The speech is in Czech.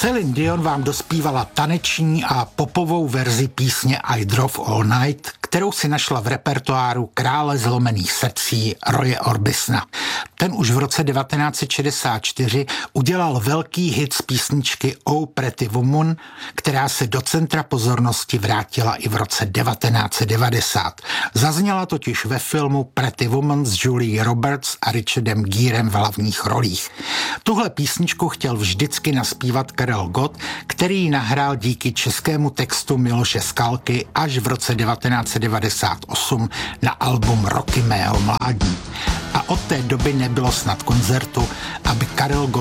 Celine Dion vám dospívala taneční a popovou verzi písně I Drove All Night, kterou si našla v repertoáru krále zlomených srdcí Roye Orbisona. Ten už v roce 1964 udělal velký hit z písničky Oh Pretty Woman, která se do centra pozornosti vrátila i v roce 1990. Zazněla totiž ve filmu Pretty Woman s Julie Roberts a Richardem Gerem v hlavních rolích. Tuhle písničku chtěl vždycky naspívat Karel Gott, který ji nahrál díky českému textu Miloše Skalky až v roce 1998 na album Roky mého mládí. A od té doby nebylo snad koncertu, aby Karel Gott